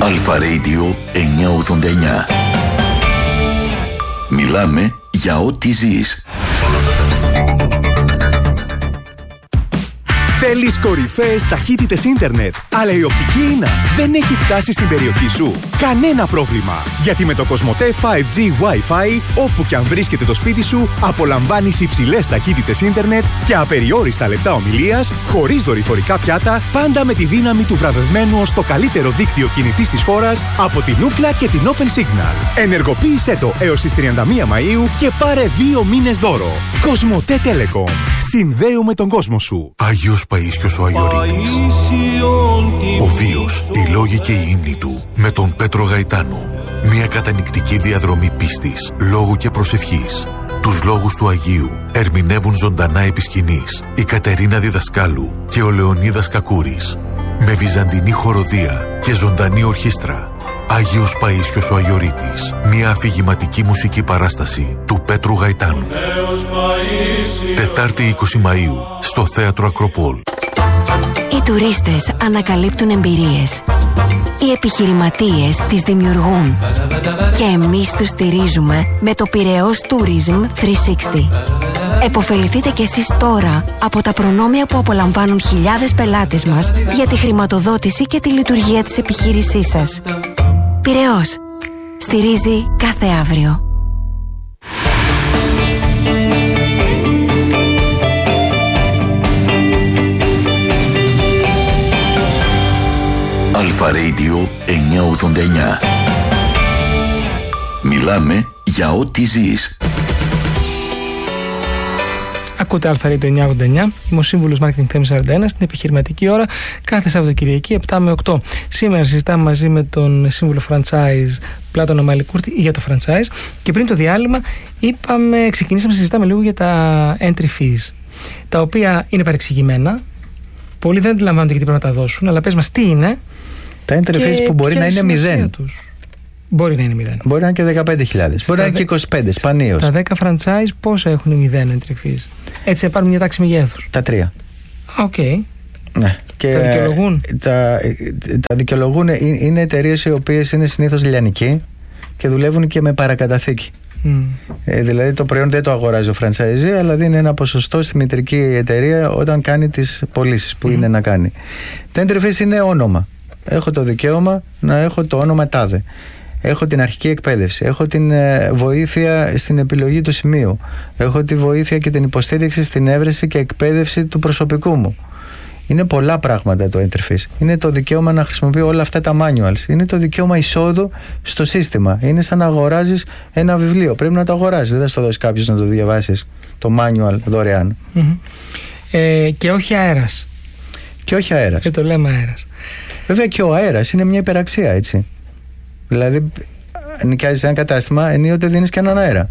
Αλφα Radio 989. Μιλάμε για ό,τι ζεις. Θέλεις κορυφαίες ταχύτητες ίντερνετ, αλλά η οπτική ίνα δεν έχει φτάσει στην περιοχή σου? Κανένα πρόβλημα, γιατί με το Κοσμοτέ 5G Wi-Fi, όπου και αν βρίσκεται το σπίτι σου, απολαμβάνεις υψηλές ταχύτητες ίντερνετ και απεριόριστα λεπτά ομιλίας, χωρίς δορυφορικά πιάτα, πάντα με τη δύναμη του βραβευμένου ως το καλύτερο δίκτυο κινητής της χώρας από την Ookla και την Open Signal. Ενεργοποίησέ το έως τις 31 Μαΐου και πάρε 2 μήνες δώρο. Κοσμοτέ Telecom. Συνδέουμε τον κόσμο σου. Άγιος Παΐσιος ο Αγιορείτης. Ο βίος, οι λόγοι και η ύμνη του με τον Πέτρο Γαϊτάνο. Μια κατανυκτική διαδρομή πίστης, λόγου και προσευχής. Τους λόγους του Αγίου ερμηνεύουν ζωντανά επί σκηνής η Κατερίνα Διδασκάλου και ο Λεωνίδας Κακούρης. Με βυζαντινή χοροδία και ζωντανή ορχήστρα. Άγιος Παΐσιος ο Αγιορείτης. Μια αφηγηματική μουσική παράσταση του Πέτρου Γαϊτάνου. Τετάρτη 20 Μαΐου στο Θέατρο Ακροπόλ. Οι τουρίστες ανακαλύπτουν εμπειρίες. Οι επιχειρηματίες τις δημιουργούν. Και εμείς τους στηρίζουμε με το Πειραιώς Tourism 360. Εποφεληθείτε κι εσείς τώρα από τα προνόμια που απολαμβάνουν χιλιάδες πελάτες μας για τη χρηματοδότηση και τη λειτουργία της επιχείρησής σας. Πειραιώς. Στηρίζει κάθε αύριο. Αλφα Radio 989. Μιλάμε για ό,τι ζεις. Ακούτε Αλφα Radio 989. Είμαι ο σύμβουλος Marketing Theme 41 στην επιχειρηματική ώρα κάθε Σαββατοκυριακή 7 με 8. Σήμερα συζητάμε μαζί με τον σύμβουλο franchise Πλάτωνα Μαλικούρτη για το franchise. Και πριν το διάλειμμα ξεκινήσαμε να συζητάμε λίγο για τα entry fees, τα οποία είναι παρεξηγημένα. Πολλοί δεν αντιλαμβάνονται γιατί πρέπει να τα δώσουν, αλλά πες μας τι είναι. Τα entry fees που μπορεί να είναι 0. Μπορεί να είναι 0. Μπορεί να είναι και 15.000. Μπορεί να είναι και 25, σπανίως. Τα 10 franchise πόσα έχουν 0 entry fees? Έτσι πάρουν μια τάξη μεγέθους. Τα 3. Οκ. Ναι. Και τα δικαιολογούν. Τα δικαιολογούν. Είναι εταιρείες οι οποίες είναι συνήθως λιανικοί και δουλεύουν και με παρακαταθήκη. Δηλαδή το προϊόν δεν το αγοράζει ο franchisee, αλλά δίνει ένα ποσοστό στη μητρική εταιρεία όταν κάνει τις πωλήσεις που είναι να κάνει. Τα entry fees είναι όνομα. Έχω το δικαίωμα να έχω το όνομα τάδε. Έχω την αρχική εκπαίδευση. Έχω την βοήθεια στην επιλογή του σημείου. Έχω τη βοήθεια και την υποστήριξη στην έβρεση και εκπαίδευση του προσωπικού μου. Είναι πολλά πράγματα το entry fees. Είναι το δικαίωμα να χρησιμοποιώ όλα αυτά τα manuals. Είναι το δικαίωμα εισόδου στο σύστημα. Είναι σαν να αγοράζεις ένα βιβλίο. Πρέπει να το αγοράσεις. Δεν θα στο δώσει κάποιος να το διαβάσεις το manual δωρεάν. Και όχι αέρας. Και όχι αέρας. Και το λέμε αέρας. Βέβαια και ο αέρας είναι μια υπεραξία, έτσι. Δηλαδή, νοικιάζεις ένα κατάστημα, ενίοτε δίνεις και έναν αέρα.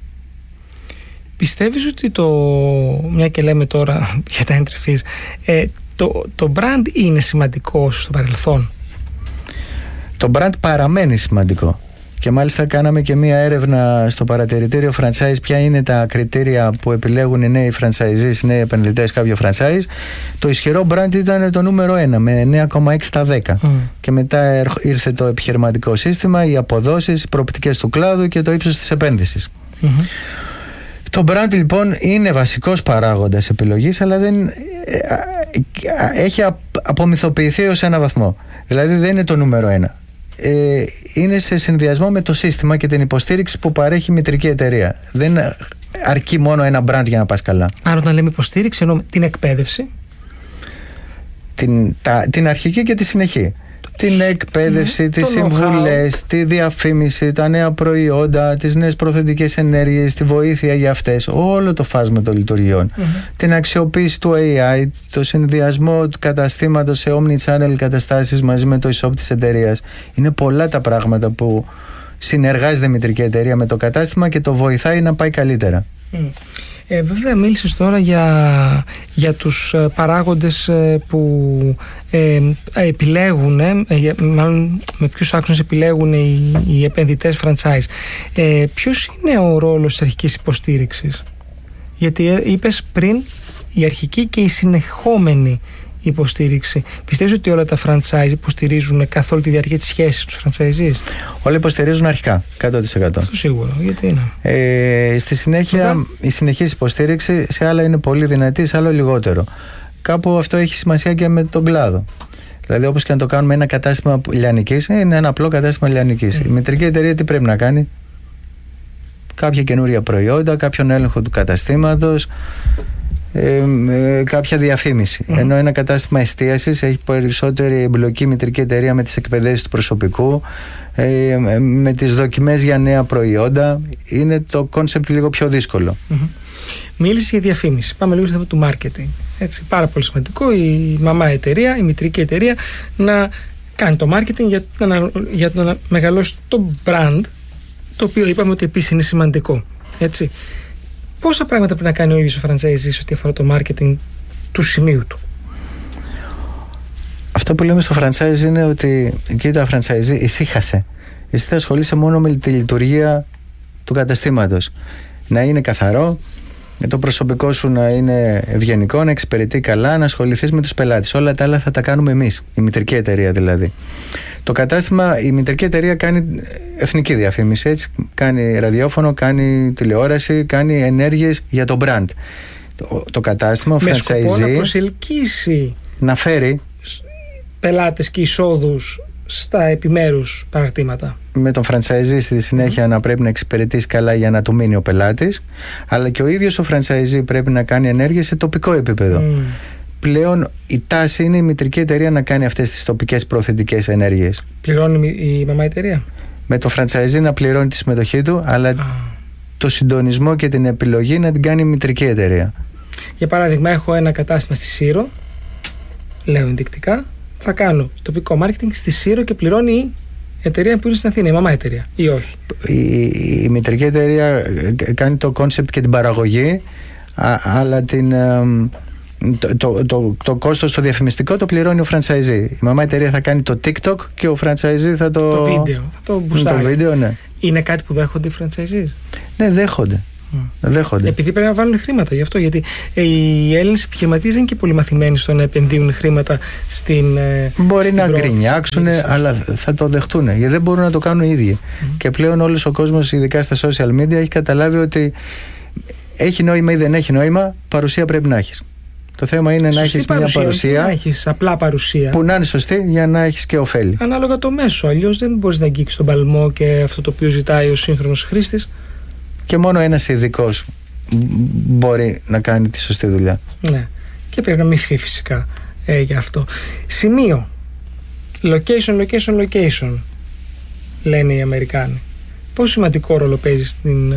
Πιστεύεις ότι μια και λέμε τώρα για τα entry fees, το brand είναι σημαντικό στο παρελθόν? Το brand παραμένει σημαντικό. Και μάλιστα κάναμε και μία έρευνα στο παρατηρητήριο franchise ποια είναι τα κριτήρια που επιλέγουν οι νέοι franchisees, οι νέοι επενδυτές κάποιο franchise. Το ισχυρό brand ήταν το νούμερο 1 με 9,6 στα 10. Και μετά ήρθε το επιχειρηματικό σύστημα, οι αποδόσεις, οι προοπτικές του κλάδου και το ύψος της επένδυσης. Το brand λοιπόν είναι βασικός παράγοντας επιλογής, αλλά έχει απομυθοποιηθεί ως ένα βαθμό. Δηλαδή δεν είναι το νούμερο 1. Είναι σε συνδυασμό με το σύστημα και την υποστήριξη που παρέχει η μητρική εταιρεία. Δεν αρκεί μόνο ένα brand για να πας καλά. Άρα όταν λέμε υποστήριξη εννοούμε την εκπαίδευση, την αρχική και τη συνεχή. Την εκπαίδευση, τις συμβουλές, τη διαφήμιση, τα νέα προϊόντα, τις νέες προθετικές ενέργειες, τη βοήθεια για αυτές, όλο το φάσμα των λειτουργιών. Την αξιοποίηση του AI, το συνδυασμό του καταστήματος σε omni-channel καταστάσεις μαζί με το e-shop της εταιρείας. Είναι πολλά τα πράγματα που συνεργάζεται η μητρική εταιρεία με το κατάστημα και το βοηθάει να πάει καλύτερα. Βέβαια μίλησες τώρα για τους παράγοντες που επιλέγουν, μάλλον με ποιους άξονες επιλέγουν οι επενδυτές franchise. Ποιος είναι ο ρόλος της αρχικής υποστήριξης? Γιατί είπες πριν η αρχική και η συνεχόμενη υποστήριξη. Πιστεύεις ότι όλα τα franchise υποστηρίζουν καθ' όλη τη διάρκεια της σχέσης τους franchisees? Όλοι υποστηρίζουν αρχικά, 100%. Αυτό σίγουρο, γιατί είναι. Στη συνέχεια, η συνεχής υποστήριξη σε άλλα είναι πολύ δυνατή, σε άλλο λιγότερο. Κάπου αυτό έχει σημασία και με τον κλάδο. Δηλαδή, όπως και να το κάνουμε ένα κατάστημα λιανικής, είναι ένα απλό κατάστημα λιανικής. Η μητρική εταιρεία τι πρέπει να κάνει? Κάποια καινούρια προϊόντα, κάποιον έλεγχο του καταστήματος, κάποια διαφήμιση. Ενώ ένα κατάστημα εστίασης έχει περισσότερη εμπλοκή η μητρική εταιρεία με τις εκπαιδεύσεις του προσωπικού, με τις δοκιμές για νέα προϊόντα. Είναι το κόνσεπτ λίγο πιο δύσκολο. Μίλησε για διαφήμιση. Πάμε λίγο στο θέμα του marketing. Έτσι, πάρα πολύ σημαντικό η μαμά εταιρεία, η μητρική εταιρεία να κάνει το marketing για να μεγαλώσει το brand, το οποίο είπαμε ότι επίσης είναι σημαντικό. Έτσι. Πόσα πράγματα πρέπει να κάνει ο ίδιος ο franchisee ό,τι αφορά το marketing του σημείου του? Αυτό που λέμε στο franchise είναι ότι κοίτα franchisee, ησύχασε. Εσύ θα ασχολείσαι μόνο με τη λειτουργία του καταστήματος. Να είναι καθαρό, το προσωπικό σου να είναι ευγενικό, να εξυπηρετεί καλά, να ασχοληθείς με τους πελάτες. Όλα τα άλλα θα τα κάνουμε εμείς, η μητρική εταιρεία δηλαδή. Το κατάστημα, η μητρική εταιρεία κάνει εθνική διαφήμιση, έτσι. Κάνει ραδιόφωνο, κάνει τηλεόραση, κάνει ενέργειες για το brand. Το κατάστημα, ο franchisee, σκοπό να προσελκύσει, να φέρει πελάτες και εισόδους στα επιμέρους παραρτήματα. Με τον franchisee στη συνέχεια να πρέπει να εξυπηρετήσει καλά για να του μείνει ο πελάτης, αλλά και ο ίδιος ο franchisee πρέπει να κάνει ενέργειες σε τοπικό επίπεδο. Πλέον η τάση είναι η μητρική εταιρεία να κάνει αυτές τις τοπικές προωθητικές ενέργειες. Πληρώνει η μαμά εταιρεία? Με το franchisee να πληρώνει τη συμμετοχή του, αλλά το συντονισμό και την επιλογή να την κάνει η μητρική εταιρεία. Για παράδειγμα, έχω ένα κατάστημα στη Σύρο, λέω ενδεικτικά, θα κάνω τοπικό marketing στη Σύρο και πληρώνει η εταιρεία που είναι στην Αθήνα, η μαμά εταιρεία, ή όχι? Η μητρική εταιρεία κάνει το concept και την παραγωγή, αλλά το κόστος το διαφημιστικό το πληρώνει ο franchisee. Η μαμά εταιρεία θα κάνει το TikTok και ο franchisee θα το βίντεο, θα το μπουστάρει. Το βίντεο, ναι. Είναι κάτι που δέχονται οι franchisees? Ναι, δέχονται. Επειδή πρέπει να βάλουν χρήματα γι' αυτό, γιατί οι Έλληνες επιχειρηματίες δεν είναι και πολύ μαθημένοι στο να επενδύουν χρήματα στην. Μπορεί να γκρινιάξουν, αλλά θα το δεχτούν, γιατί δεν μπορούν να το κάνουν οι ίδιοι. Και πλέον όλος ο κόσμος, ειδικά στα social media, έχει καταλάβει ότι έχει νόημα ή δεν έχει νόημα, παρουσία πρέπει να έχεις. Το θέμα είναι να έχεις μια παρουσία, να έχεις απλά παρουσία που να είναι σωστή για να έχεις και ωφέλη. Ανάλογα το μέσο, αλλιώς δεν μπορείς να αγγίξεις τον παλμό και αυτό το οποίο ζητάει ο σύγχρονος χρήστης. Και μόνο ένας ειδικός μπορεί να κάνει τη σωστή δουλειά. Ναι. Και πρέπει να μειφθεί φυσικά για αυτό. Σημείο. Location, λένε οι Αμερικάνοι. Πόσο σημαντικό ρόλο παίζει στην.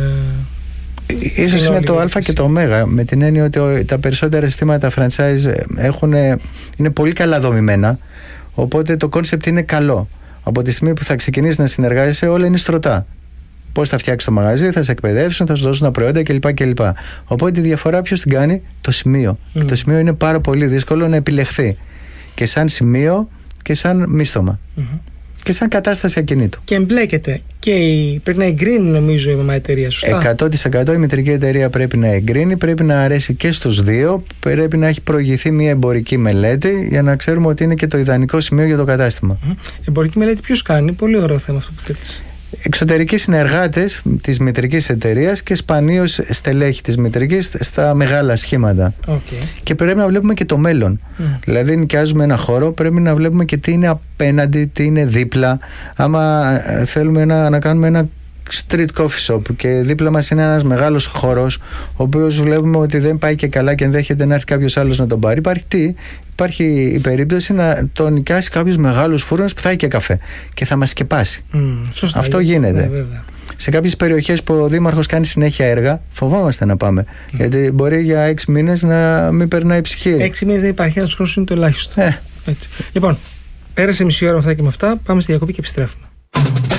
Ίσως είναι το α και το ω, με την έννοια ότι τα περισσότερα συστήματα franchise είναι πολύ καλά δομημένα, οπότε το concept είναι καλό. Από τη στιγμή που θα ξεκινήσεις να συνεργάζεσαι, όλα είναι στρωτά. Πώς θα φτιάξεις το μαγαζί, θα σε εκπαιδεύσουν, θα σου δώσουν τα προϊόντα κλπ. Οπότε τη διαφορά ποιος την κάνει? Το σημείο. Και το σημείο είναι πάρα πολύ δύσκολο να επιλεχθεί. Και σαν σημείο και σαν μίστομα. Και σαν κατάσταση ακινήτου. Και εμπλέκεται. Και πρέπει να εγκρίνει, νομίζω, η μαμά εταιρεία, σωστά? 100% η μητρική εταιρεία πρέπει να εγκρίνει, πρέπει να αρέσει και στους δύο, πρέπει να έχει προηγηθεί μια εμπορική μελέτη για να ξέρουμε ότι είναι και το ιδανικό σημείο για το κατάστημα. Εμπορική μελέτη ποιος κάνει? Πολύ ωραίο θέμα αυτό που θέτεις. Εξωτερικοί συνεργάτες της μητρικής εταιρείας και σπανίως στελέχη της μητρικής στα μεγάλα σχήματα. Και πρέπει να βλέπουμε και το μέλλον. Δηλαδή, νοικιάζουμε ένα χώρο, πρέπει να βλέπουμε και τι είναι απέναντι, τι είναι δίπλα. Άμα θέλουμε να κάνουμε ένα street coffee shop και δίπλα μας είναι ένας μεγάλος χώρος, ο οποίος βλέπουμε ότι δεν πάει και καλά και ενδέχεται να έρθει κάποιος άλλος να τον πάρει, υπάρχει η περίπτωση να τον νοικιάσει κάποιους μεγάλους φούρνους που θα έχει και καφέ και θα μας σκεπάσει. Σωστά, αυτό γίνεται. Ναι, σε κάποιες περιοχές που ο δήμαρχος κάνει συνέχεια έργα, φοβόμαστε να πάμε. Γιατί μπορεί για 6 μήνες να μην περνάει η ψυχή. 6 μήνες δεν υπάρχει, ένας χρόνος είναι το ελάχιστο. Έτσι. Λοιπόν, πέρασε μισή ώρα με αυτά και με αυτά. Πάμε στη διακοπή και επιστρέφουμε.